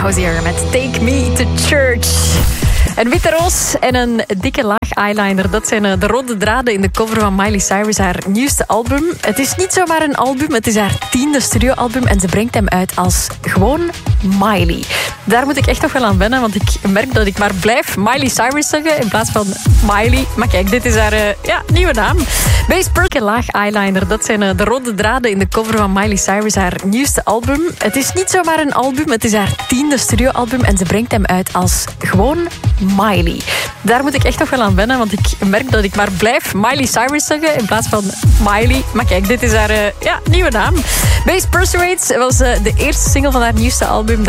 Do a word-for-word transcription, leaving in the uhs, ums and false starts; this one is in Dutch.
Hozier met Take Me to Church. Een witte roos en een dikke laag eyeliner. Dat zijn de rode draden in de cover van Miley Cyrus, haar nieuwste album. Het is niet zomaar een album, het is haar tiende studioalbum en ze brengt hem uit als gewoon Miley. Daar moet ik echt nog wel aan wennen, want ik merk dat ik maar blijf Miley Cyrus zeggen in plaats van Miley. Maar kijk, dit is haar uh, ja, nieuwe naam. Base Perk, laag eyeliner. Dat zijn uh, de rode draden in de cover van Miley Cyrus, haar nieuwste album. Het is niet zomaar een album, het is haar tiende studioalbum en ze brengt hem uit als gewoon Miley. Daar moet ik echt nog wel aan wennen, want ik merk dat ik maar blijf Miley Cyrus zeggen in plaats van Miley. Maar kijk, dit is haar uh, ja, nieuwe naam. Base Persuades was uh, de eerste single van haar nieuwste album.